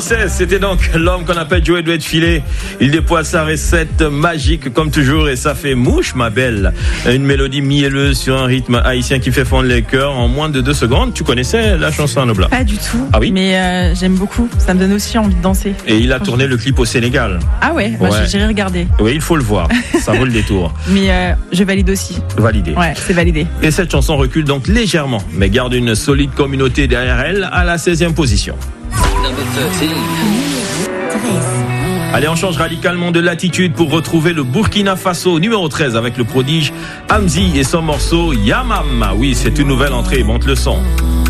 16, c'était donc l'homme qu'on appelle Joey Douet de Filet. Il déploie sa recette magique comme toujours et ça fait mouche ma belle. Une mélodie mielleuse sur un rythme haïtien qui fait fondre les cœurs en moins de 2 secondes. Tu connaissais la chanson Nobla? Pas du tout. Ah oui? Mais j'aime beaucoup. Ça me donne aussi envie de danser. Et il a tourné le clip au Sénégal. Ah ouais, Ouais. j'irai regarder. Oui, il faut le voir. Ça vaut le détour. Mais je valide aussi. Validé. Ouais, c'est validé. Et cette chanson recule donc légèrement, mais garde une solide communauté derrière elle à la 16e position. Allez, on change radicalement de latitude pour retrouver le Burkina Faso, numéro 13, avec le prodige Hamzi et son morceau Yamam. Oui, c'est une nouvelle entrée, monte le son.